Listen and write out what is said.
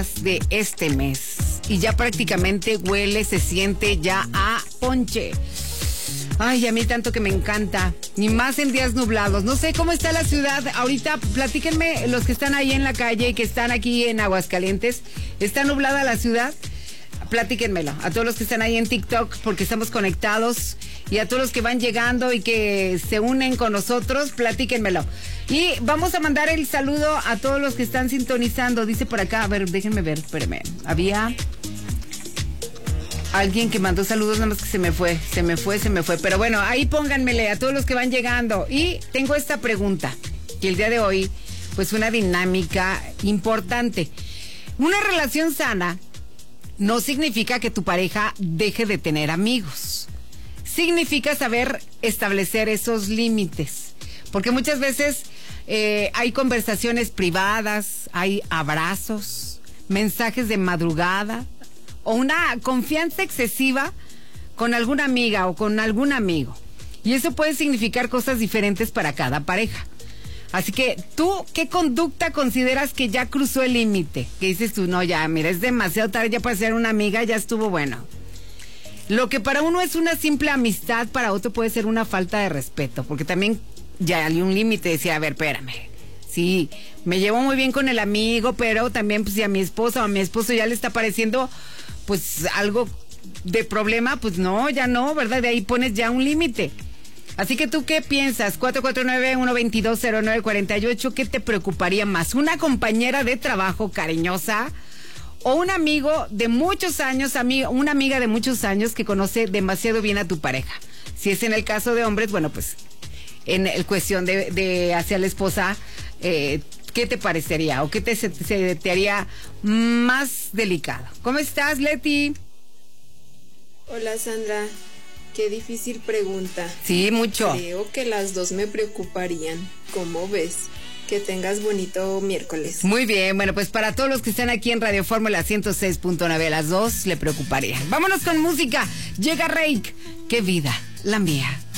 de este mes y ya prácticamente huele, se siente ya a ponche. Ay, a mí tanto que me encanta, ni más en días nublados. No sé cómo está la ciudad ahorita, platíquenme los que están ahí en la calle y que están aquí en Aguascalientes. ¿Está nublada la ciudad? Platíquenmelo, a todos los que están ahí en TikTok, porque estamos conectados, y a todos los que van llegando y que se unen con nosotros, platíquenmelo. Y vamos a mandar el saludo a todos los que están sintonizando. Dice por acá, a ver, déjenme ver, espérenme. Había alguien que mandó saludos, nada más que se me fue. Pero bueno, ahí pónganmele a todos los que van llegando. Y tengo esta pregunta, que el día de hoy, pues una dinámica importante. Una relación sana no significa que tu pareja deje de tener amigos. Significa saber establecer esos límites. Porque muchas veces hay conversaciones privadas, hay abrazos, mensajes de madrugada o una confianza excesiva con alguna amiga o con algún amigo. Y eso puede significar cosas diferentes para cada pareja. Así que, ¿tú qué conducta consideras que ya cruzó el límite? Que dices tú, no, ya, mira, es demasiado tarde ya para ser una amiga, ya estuvo bueno. Lo que para uno es una simple amistad, para otro puede ser una falta de respeto, porque también ya hay un límite, decía, a ver, espérame. Sí, me llevo muy bien con el amigo, pero también, pues, si a mi esposa o a mi esposo ya le está pareciendo, pues, algo de problema, pues no, ya no, ¿verdad? De ahí pones ya un límite. Así que, ¿tú qué piensas? 449-122-0948, ¿qué te preocuparía más? ¿Una compañera de trabajo cariñosa o un amigo de muchos años, una amiga de muchos años que conoce demasiado bien a tu pareja? Si es en el caso de hombres, bueno, pues en el cuestión de hacia la esposa, ¿qué te parecería o qué te haría más delicado? ¿Cómo estás, Leti? Hola, Sandra. Qué difícil pregunta. Sí, mucho. Creo que las dos me preocuparían. ¿Cómo ves? Que tengas bonito miércoles. Muy bien, bueno, pues para todos los que están aquí en Radio Fórmula 106.9, las dos le preocuparían. Vámonos con música. Llega Reik. Qué vida, la mía.